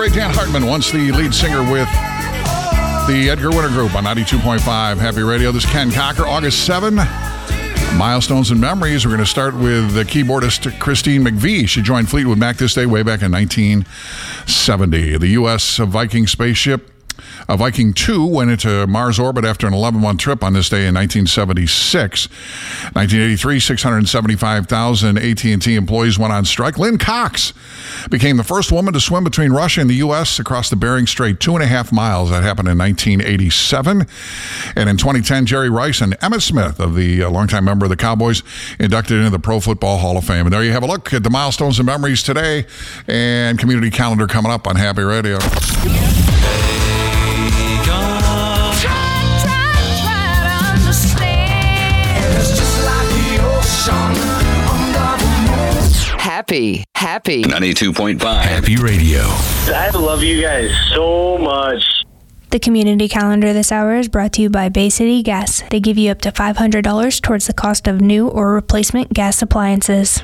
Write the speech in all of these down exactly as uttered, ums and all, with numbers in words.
great Dan Hartman, once the lead singer with the Edgar Winter Group on ninety-two point five Happy Radio. This is Ken Cocker, August seventh. Milestones and memories. We're going to start with the keyboardist Christine McVie. She joined Fleetwood Mac this day way back in nineteen seventy. The U S Viking spaceship A Viking two went into Mars orbit after an eleven-month trip on this day in nineteen seventy-six. nineteen eighty-three, six hundred seventy-five thousand A T and T employees went on strike. Lynn Cox became the first woman to swim between Russia and the U S across the Bering Strait, two and a half miles. That happened in nineteen eighty-seven. And in twenty ten, Jerry Rice and Emmitt Smith, of the uh, longtime member of the Cowboys, inducted into the Pro Football Hall of Fame. And there you have a look at the milestones and memories today, and community calendar coming up on Happy Radio. Happy, happy. ninety-two point five Happy Radio. I love you guys so much. The community calendar this hour is brought to you by Bay City Gas. They give you up to five hundred dollars towards the cost of new or replacement gas appliances.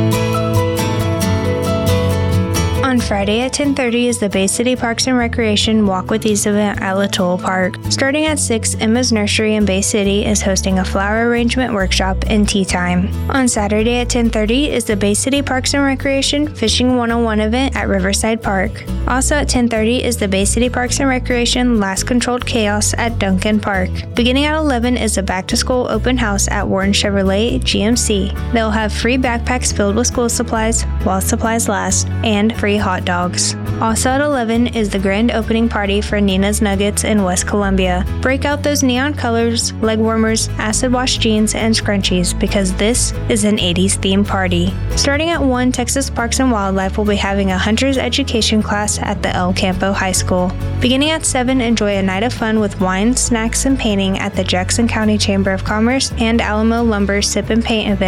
On Friday at ten thirty is the Bay City Parks and Recreation Walk with Ease event at Latoul Park. Starting at six, Emma's Nursery in Bay City is hosting a flower arrangement workshop and tea time. On Saturday at ten thirty is the Bay City Parks and Recreation Fishing one oh one event at Riverside Park. Also at ten thirty is the Bay City Parks and Recreation Last Controlled Chaos at Duncan Park. Beginning at eleven is a back-to-school open house at Warren Chevrolet G M C. They'll have free backpacks filled with school supplies while supplies last, and free hot dogs. Also at eleven is the grand opening party for Nina's Nuggets in West Columbia. Break out those neon colors, leg warmers, acid wash jeans, and scrunchies, because this is an eighties themed party. Starting at one, Texas Parks and Wildlife will be having a hunter's education class at the El Campo High School. Beginning at seven, enjoy a night of fun with wine, snacks, and painting at the Jackson County Chamber of Commerce and Alamo Lumber Sip and Paint event